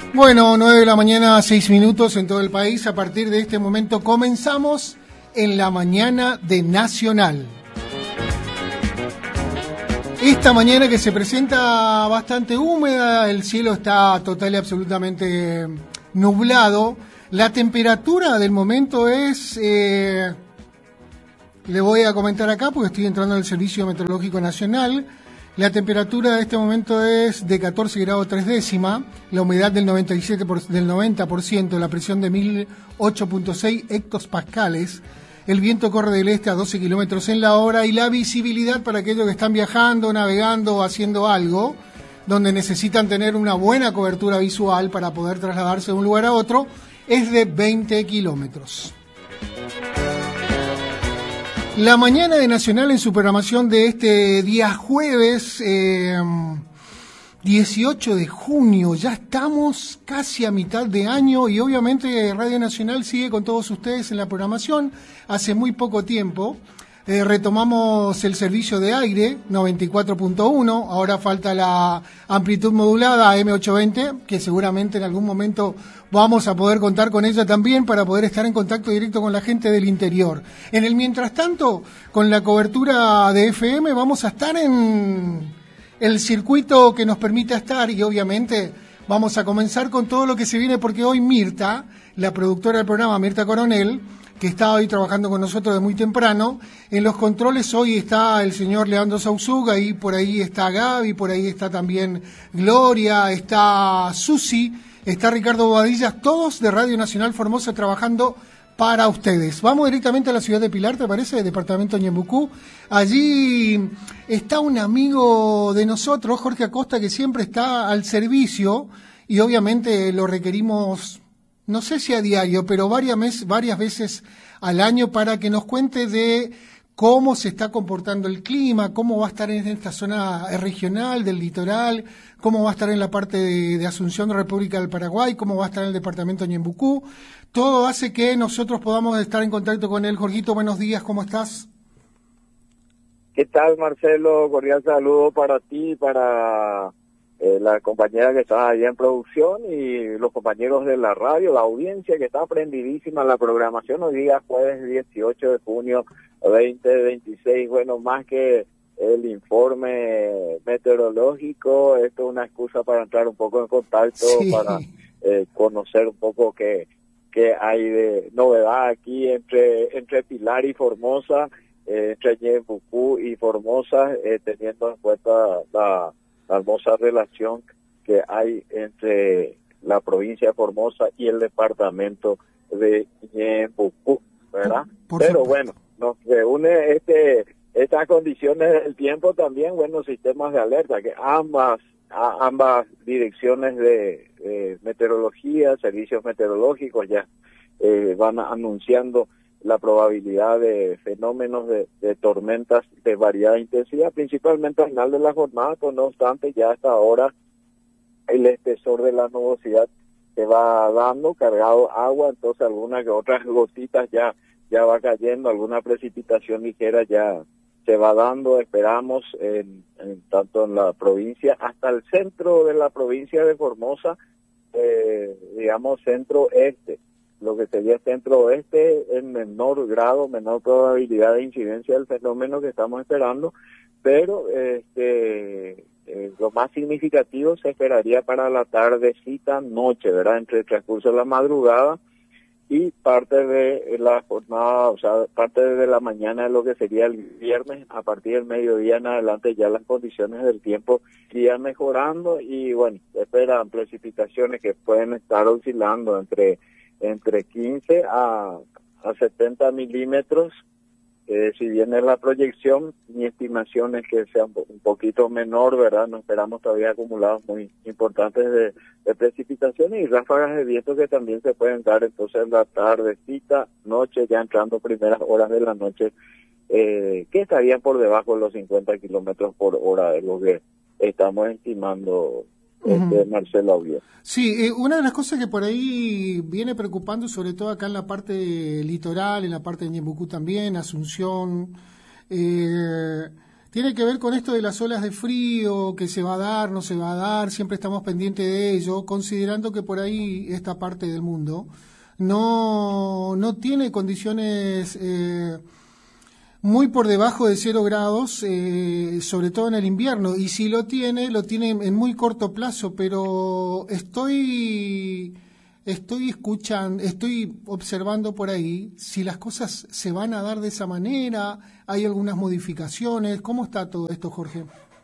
Bueno, 9 de la mañana, 6 minutos en todo el país. A partir de este momento comenzamos en la mañana de Nacional. Esta mañana que se presenta bastante húmeda, el cielo está total y absolutamente nublado. La temperatura del momento es, le voy a comentar acá porque estoy entrando al Servicio Meteorológico Nacional. La temperatura de este momento es de 14 grados 3 décimas, la humedad del 90%, la presión de 1008.6 hectopascales, el viento corre del este a 12 kilómetros en la hora y la visibilidad para aquellos que están viajando, navegando o haciendo algo, donde necesitan tener una buena cobertura visual para poder trasladarse de un lugar a otro, es de 20 kilómetros. La mañana de Nacional en su programación de este día jueves 18 de junio, ya estamos casi a mitad de año y obviamente Radio Nacional sigue con todos ustedes en la programación. Hace muy poco tiempo retomamos el servicio de aire 94.1, ahora falta la amplitud modulada M820, que seguramente en algún momento vamos a poder contar con ella también para poder estar en contacto directo con la gente del interior. En el mientras tanto, con la cobertura de FM vamos a estar en el circuito que nos permita estar y obviamente vamos a comenzar con todo lo que se viene porque hoy Mirta, la productora del programa, Mirta Coronel, que está hoy trabajando con nosotros de muy temprano. En los controles hoy está el señor Leandro Sauzuga, y por ahí está Gaby, por ahí está también Gloria, está Susi, está Ricardo Bobadillas, todos de Radio Nacional Formosa trabajando para ustedes. Vamos directamente a la ciudad de Pilar, ¿te parece? Departamento Ñembucú. Allí está un amigo de nosotros, Jorge Acosta, que siempre está al servicio y obviamente lo requerimos, no sé si a diario, pero varias veces al año para que nos cuente de cómo se está comportando el clima, cómo va a estar en esta zona regional del litoral, cómo va a estar en la parte de Asunción, República del Paraguay, cómo va a estar en el departamento de Ñembucú. Todo hace que nosotros podamos estar en contacto con él. Jorgito, buenos días, ¿cómo estás? ¿Qué tal, Marcelo? Cordial saludo para ti, para la compañera que está ahí en producción y los compañeros de la radio, la audiencia que está prendidísima en la programación. Hoy día jueves 18 de junio 2026, bueno, más que el informe meteorológico, esto es una excusa para entrar un poco en contacto, sí, para conocer un poco qué hay de novedad aquí entre Pilar y Formosa, entre Ñembucú y Formosa, teniendo en cuenta la hermosa relación que hay entre la provincia de Formosa y el departamento de Ñembucú, ¿verdad? Pero bueno, nos reúne estas condiciones del tiempo también, buenos sistemas de alerta, que ambas direcciones de meteorología, servicios meteorológicos ya van anunciando la probabilidad de fenómenos de tormentas de variada intensidad, principalmente al final de la jornada. No obstante, ya hasta ahora el espesor de la nubosidad se va dando, cargado agua, entonces algunas que otras gotitas ya va cayendo, alguna precipitación ligera ya se va dando, esperamos tanto en la provincia hasta el centro de la provincia de Formosa, digamos centro-este, lo que sería centro-oeste en menor grado, menor probabilidad de incidencia del fenómeno que estamos esperando, pero lo más significativo se esperaría para la tardecita, noche, ¿verdad? Entre el transcurso de la madrugada y parte de la jornada, o sea, parte de la mañana de lo que sería el viernes. A partir del mediodía en adelante ya las condiciones del tiempo irían mejorando y bueno, se esperan precipitaciones que pueden estar oscilando entre 15 a 70 milímetros. Si bien es la proyección, mi estimación es que sea un poquito menor, ¿verdad? No esperamos todavía acumulados muy importantes de precipitaciones y ráfagas de viento que también se pueden dar entonces en la tardecita, noche, ya entrando primeras horas de la noche, que estarían por debajo de los 50 kilómetros por hora, de lo que estamos estimando, Marcelo Audio. Sí, una de las cosas que por ahí viene preocupando, sobre todo acá en la parte litoral, en la parte de Ñembucú también, Asunción, tiene que ver con esto de las olas de frío, que se va a dar, no se va a dar, siempre estamos pendientes de ello, considerando que por ahí esta parte del mundo no tiene condiciones muy por debajo de 0 grados, sobre todo en el invierno, y si lo tiene en muy corto plazo, pero estoy escuchando, estoy observando por ahí si las cosas se van a dar de esa manera, hay algunas modificaciones. ¿Cómo está todo esto, Jorge?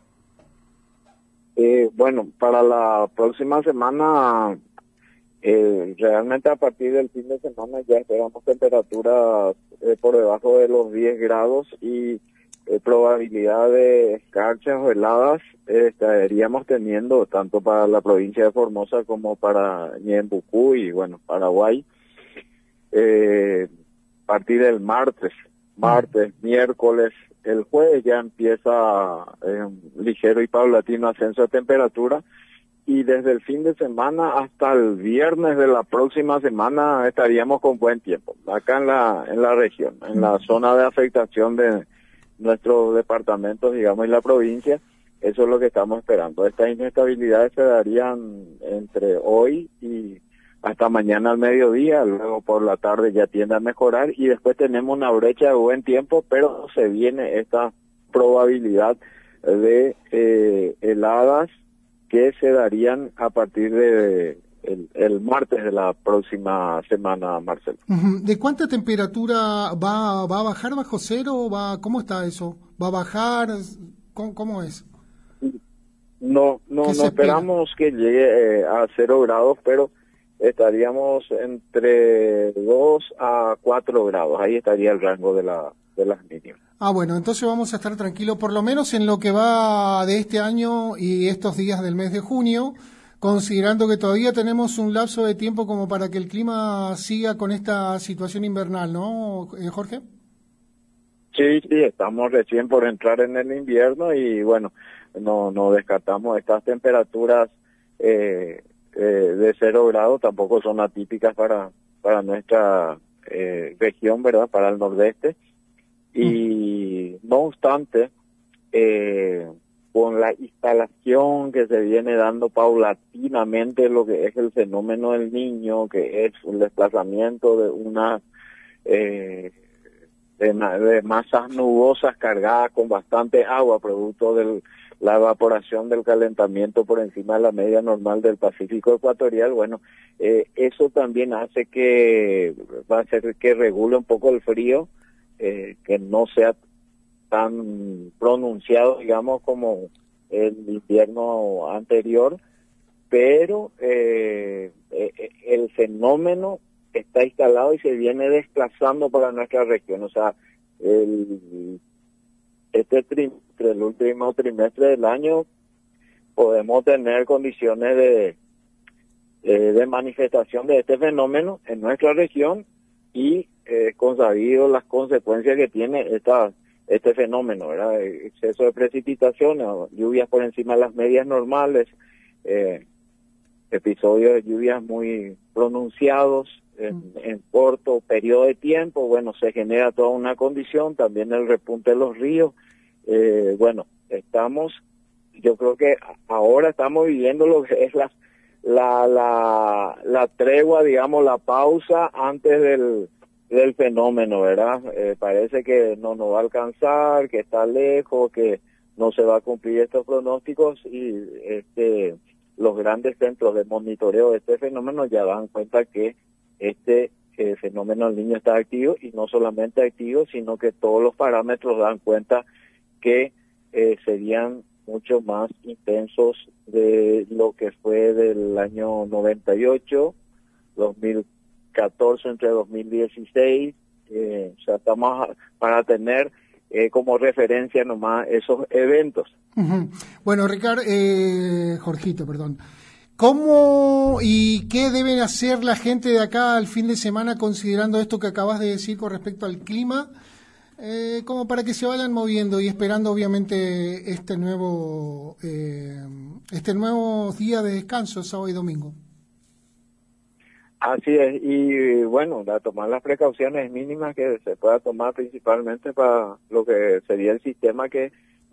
Bueno, para la próxima semana, realmente a partir del fin de semana ya esperamos temperaturas por debajo de los 10 grados y probabilidad de escarchas o heladas estaríamos teniendo tanto para la provincia de Formosa como para Ñembucú y bueno, Paraguay. A partir del martes, miércoles, el jueves ya empieza un ligero y paulatino ascenso de temperatura y desde el fin de semana hasta el viernes de la próxima semana estaríamos con buen tiempo acá en la región, en la zona de afectación de nuestros departamentos, digamos, y la provincia. Eso es lo que estamos esperando. Estas inestabilidades se darían entre hoy y hasta mañana al mediodía, luego por la tarde ya tiende a mejorar y después tenemos una brecha de buen tiempo, pero se viene esta probabilidad de heladas que se darían a partir de el martes de la próxima semana, Marcelo. ¿De cuánta temperatura va a bajar bajo cero? ¿Cómo está eso? ¿Va a bajar? ¿Cómo es? No esperamos que llegue a 0 grados, pero estaríamos entre 2 a 4 grados. Ahí estaría el rango de las mínimas. Bueno, entonces vamos a estar tranquilos, por lo menos en lo que va de este año y estos días del mes de junio, considerando que todavía tenemos un lapso de tiempo como para que el clima siga con esta situación invernal, ¿no, Jorge? Sí, estamos recién por entrar en el invierno y bueno, no descartamos estas temperaturas de 0 grados, tampoco son atípicas para nuestra región, ¿verdad? Para el nordeste. Y no obstante, con la instalación que se viene dando paulatinamente lo que es el fenómeno del Niño, que es un desplazamiento de una de masas nubosas cargadas con bastante agua, producto de la evaporación del calentamiento por encima de la media normal del Pacífico ecuatorial. Bueno, eso también hace va a hacer que regule un poco el frío, que no sea tan pronunciado, digamos, como el invierno anterior, pero el fenómeno está instalado y se viene desplazando para nuestra región. O sea, el último trimestre del año podemos tener condiciones de manifestación de este fenómeno en nuestra región y consabido las consecuencias que tiene este fenómeno, ¿verdad? Exceso de precipitaciones, lluvias por encima de las medias normales, episodios de lluvias muy pronunciados en corto periodo de tiempo. Bueno, se genera toda una condición, también el repunte de los ríos. Bueno, yo creo que ahora estamos viviendo lo que es la tregua, digamos, la pausa antes del fenómeno, ¿verdad? Parece que no nos va a alcanzar, que está lejos, que no se va a cumplir estos pronósticos y los grandes centros de monitoreo de este fenómeno ya dan cuenta que este fenómeno del Niño está activo, y no solamente activo, sino que todos los parámetros dan cuenta que serían mucho más intensos de lo que fue del año 98, 2014, entre 2016, o sea, estamos para tener como referencia nomás esos eventos. Uh-huh. Bueno, Jorgito, perdón. ¿Cómo y qué deben hacer la gente de acá al fin de semana, considerando esto que acabas de decir con respecto al clima, como para que se vayan moviendo y esperando obviamente este nuevo día de descanso, sábado y domingo? Así es, y bueno, a tomar las precauciones mínimas que se pueda tomar, principalmente para lo que sería el sistema que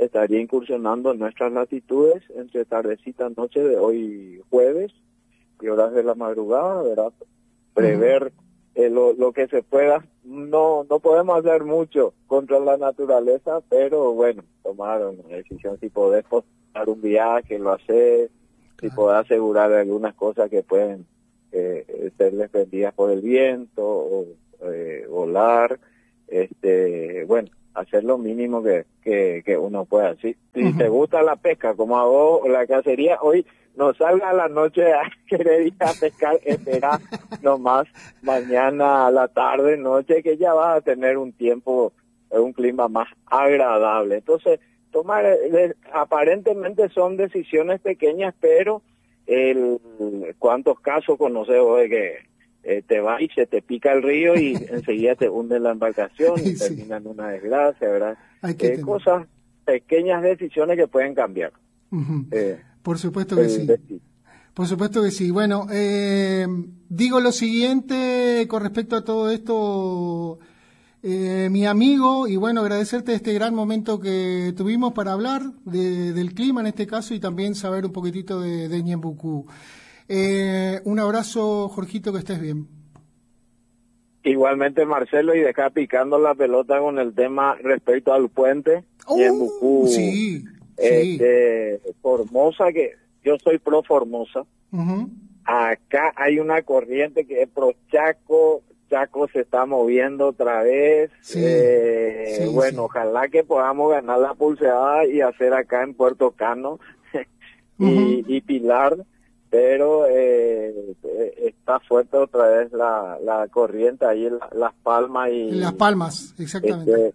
estaría incursionando en nuestras latitudes entre tardecita noche de hoy jueves y horas de la madrugada, ¿verdad? Prever lo que se pueda. No podemos hacer mucho contra la naturaleza, pero bueno, tomar una decisión. Si podés postar un viaje, lo haces. Si podés asegurar algunas cosas que pueden ser defendidas por el viento o volar, bueno, hacer lo mínimo que uno pueda. Si te gusta la pesca, como a vos, la cacería, hoy no salga a la noche a querer ir a pescar, espera nomás mañana a la tarde, noche, que ya vas a tener un tiempo, un clima más agradable. Entonces, aparentemente son decisiones pequeñas, pero ¿cuántos casos conoces vos de que te vas y se te pica el río y enseguida te hunde la embarcación y termina en una desgracia, ¿verdad? Cosas, pequeñas decisiones que pueden cambiar. Por supuesto que sí. Por supuesto que sí. Bueno, digo lo siguiente con respecto a todo esto, mi amigo, y bueno, agradecerte este gran momento que tuvimos para hablar del clima en este caso y también saber un poquitito de Ñembucú. Un abrazo, Jorgito, que estés bien. Igualmente, Marcelo, y deja picando la pelota con el tema respecto al puente Ñembucú. Sí. Formosa, que yo soy pro Formosa. Acá hay una corriente que es pro Chaco. Chaco se está moviendo otra vez. Ojalá que podamos ganar la pulseada y hacer acá en Puerto Cano y Pilar, pero está fuerte otra vez la corriente ahí en Las Palmas y Las Palmas, exactamente.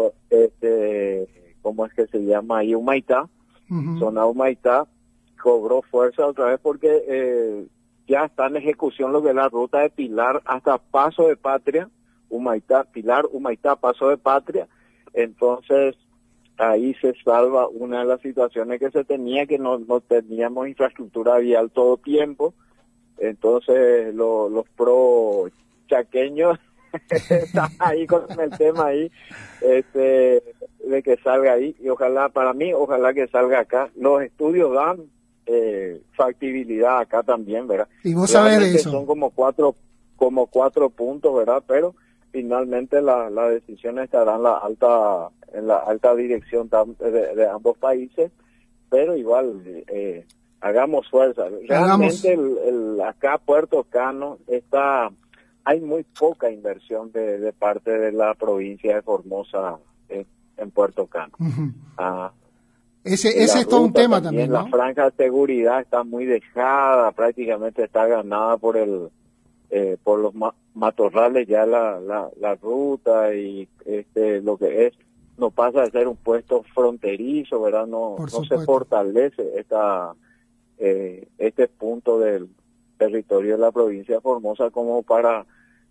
¿Cómo es que se llama ahí? Humaitá, zona Humaitá, cobró fuerza otra vez porque ya está en ejecución lo que es la ruta de Pilar hasta Paso de Patria, Humaitá, Pilar, Humaitá, Paso de Patria. Entonces, ahí se salva una de las situaciones que se tenía, que no teníamos infraestructura vial todo tiempo. Entonces, los pro chaqueños están ahí con el tema ahí, de que salga ahí, y ojalá que salga acá. Los estudios dan factibilidad acá también, ¿verdad? Y vos sabés de eso. Son como cuatro puntos, ¿verdad? Pero finalmente las decisiones estarán en la alta dirección de ambos países, pero igual hagamos fuerza. Realmente acá Puerto Cano hay muy poca inversión de parte de la provincia de Formosa en Puerto Cano. Ese es todo un tema también, ¿no? La franja de seguridad está muy dejada, prácticamente está ganada por los matorrales ya la ruta, y lo que no pasa de ser un puesto fronterizo, ¿verdad? No se fortalece este punto del territorio de la provincia de Formosa como para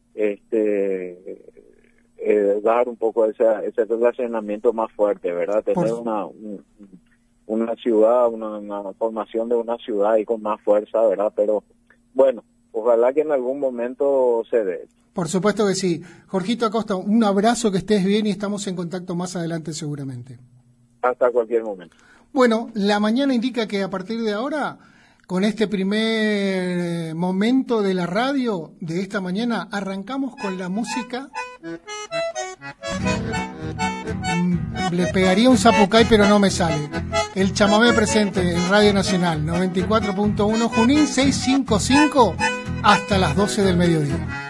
dar un poco ese relacionamiento más fuerte, ¿verdad? Tener una ciudad, una formación de una ciudad y con más fuerza, ¿verdad? Pero bueno, ojalá que en algún momento se dé. Por supuesto que sí. Jorgito Acosta, un abrazo, que estés bien y estamos en contacto más adelante seguramente. Hasta cualquier momento. Bueno, la mañana indica que a partir de ahora, con este primer momento de la radio de esta mañana, arrancamos con la música. Le pegaría un zapucay, pero no me sale. El chamamé presente en Radio Nacional 94.1 Junín 655 hasta las 12 del mediodía.